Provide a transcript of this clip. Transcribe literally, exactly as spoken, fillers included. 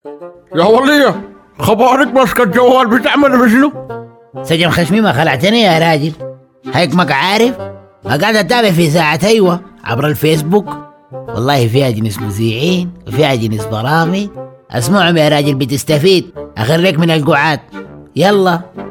يا ولية، خبارك ماسكة الجوال بتعمل بشنو؟ سجن خشمي ما خلعتني يا راجل، هيك ما عارف. ما قاعد اتابع في ساعة ايوه عبر الفيسبوك، والله فيها جنس مذيعين وفيها جنس برامج، اسمعهم يا راجل بتستفيد، اخريك من القعاد. يلا.